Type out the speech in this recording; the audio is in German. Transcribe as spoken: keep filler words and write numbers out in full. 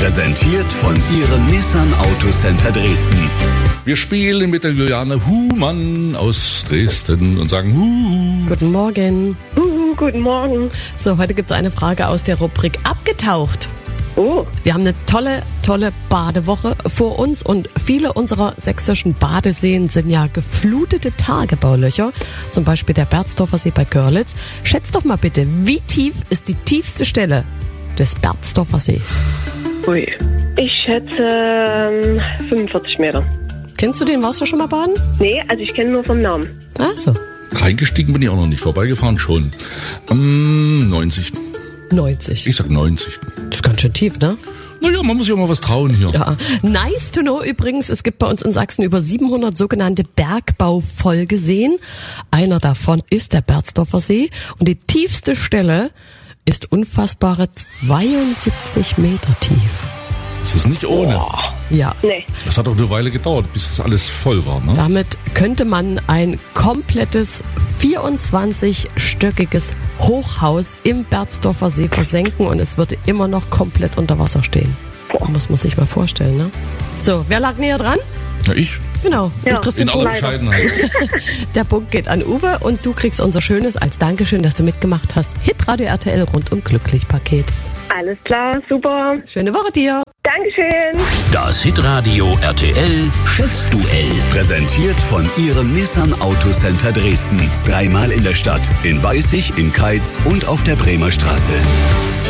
Präsentiert von Ihrem Nissan Autocenter Dresden. Wir spielen mit der Juliane Humann aus Dresden und sagen Huhu. Guten Morgen. Uhu, guten Morgen. So, heute gibt es eine Frage aus der Rubrik Abgetaucht. Oh, Wir haben eine tolle, tolle Badewoche vor uns und viele unserer sächsischen Badeseen sind ja geflutete Tagebaulöcher. Zum Beispiel der Berzdorfer See bei Görlitz. Schätzt doch mal bitte, wie tief ist die tiefste Stelle des Berzdorfer Sees? ui. Ich schätze ähm, fünfundvierzig Meter. Kennst du den? Warst du schon mal baden? Nee, also ich kenne nur vom Namen. Ach so, Reingestiegen bin ich auch noch nicht, vorbeigefahren schon. Ähm, neunzig. neunzig. Ich sag neunzig. Das ist ganz schön tief, ne? Naja, man muss ja auch mal was trauen hier. Ja, nice to know übrigens, es gibt bei uns in Sachsen über siebenhundert sogenannte Bergbaufolgeseen. Einer davon ist der Berzdorfer See und die tiefste Stelle ist unfassbare zweiundsiebzig Meter tief. Das ist nicht ohne. Ja, Nee. Das hat auch eine Weile gedauert, bis das alles voll war, ne? damit könnte man ein komplettes vierundzwanzigstöckiges Hochhaus im Berzdorfer See versenken und es würde immer noch komplett unter Wasser stehen. Muss man sich mal vorstellen, ne? So, wer lag näher dran? Ja, ich. Genau. Ja. Du kriegst den In aller Punkt. Bescheidenheit. Der Punkt geht an Uwe und du kriegst unser schönes als Dankeschön, dass du mitgemacht hast. Hitradio R T L rundum glücklich Paket. Alles klar, super. Schöne Woche dir. Dankeschön. Das Hitradio R T L Schätzduell. Präsentiert von Ihrem Nissan Autocenter Dresden. Dreimal in der Stadt, in Weißig, in Keitz und auf der Bremer Straße.